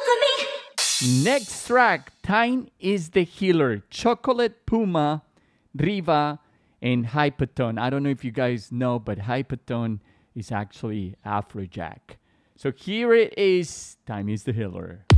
Next track, Time is the Healer. Chocolate Puma, Riva, and Hypatone. I don't know if you guys know, but Hypatone is actually Afrojack. So here it is, Time is the Healer.